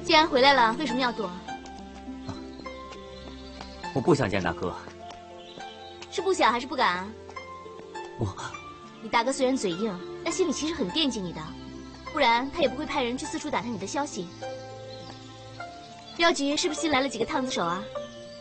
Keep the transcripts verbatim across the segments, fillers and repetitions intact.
既然回来了，为什么要躲？ 啊、我不想见大哥。 是不想还是不敢啊？ 我， 你大哥虽然嘴硬，但心里其实很惦记你的，不然他也不会派人去四处打探你的消息。镖局是不是新来了几个烫子手啊？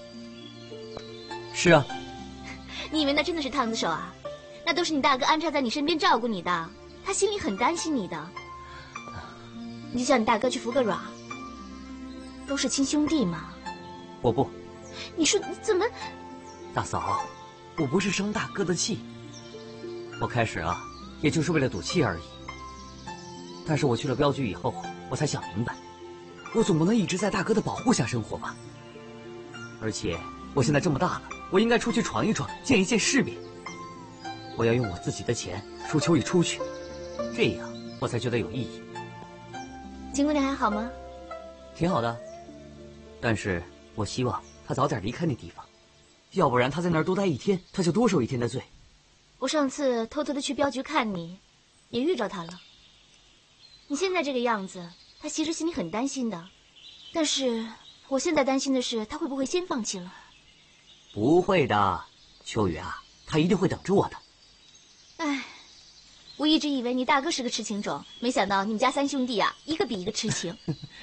是啊。 你以为那真的是烫子手啊？那都是你大哥安插在你身边照顾你的，他心里很担心你的。你就叫你大哥去服个软，都是亲兄弟嘛。 我不。 你说你怎么？ 大嫂，我不是生大哥的气，我开始啊，也就是为了赌气而已。但是我去了镖局以后，我才想明白，我总不能一直在大哥的保护下生活吧。而且我现在这么大了，我应该出去闯一闯，见一见世面。我要用我自己的钱赎秋雨出去，这样我才觉得有意义。 秦姑娘还好吗？ 挺好的，但是我希望她早点离开那地方，要不然她在那儿多待一天，她就多受一天的罪。 我上次偷偷的去镖局看你，也遇着她了。你现在这个样子，她其实心里很担心的。但是我现在担心的是，她会不会先放弃了？ 不会的，秋雨啊，她一定会等着我的。 唉，我一直以为你大哥是个痴情种，没想到你们家三兄弟啊，一个比一个痴情。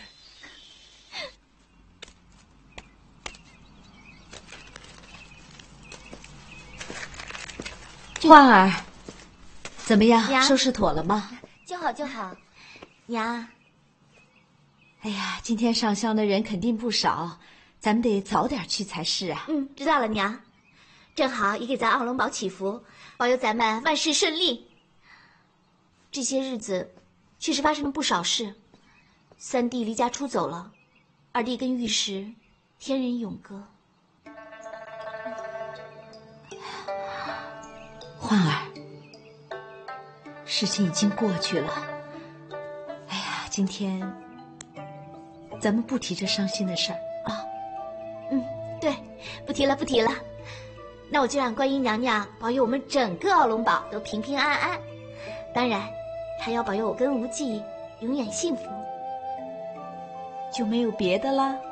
焕儿，怎么样？收拾妥了吗？ 就好就好。娘， 哎呀，今天上香的人肯定不少，咱们得早点去才是啊。 嗯，知道了，娘。正好也给咱奥龙堡祈福，保佑咱们万事顺利。这些日子确实发生了不少事，三弟离家出走了，二弟跟玉石天人永隔。 焕儿，事情已经过去了。哎呀，今天咱们不提这伤心的事儿啊。 嗯，对，不提了，不提了。那我就让观音娘娘保佑我们整个奥龙堡都平平安安，当然，还要保佑我跟无忌永远幸福。 就没有别的啦？